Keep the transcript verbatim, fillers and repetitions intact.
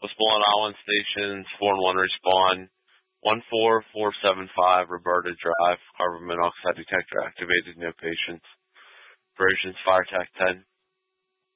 Possible on Allen stations, four and one respawn. one four four seven five Roberta Drive, carbon monoxide detector activated, no patients. Operations Fire Tech ten.